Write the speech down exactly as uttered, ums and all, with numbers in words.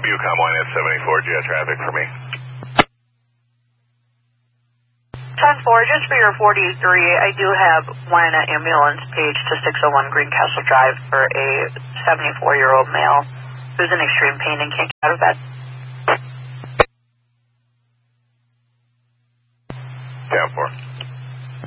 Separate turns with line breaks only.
Bucom Wynette seventy-four, do you have traffic for me?
ten four, just for your forty-three, I do have Wynette ambulance page to six oh one Greencastle Drive for a seventy-four-year-old male who's in extreme pain and can't get out of bed.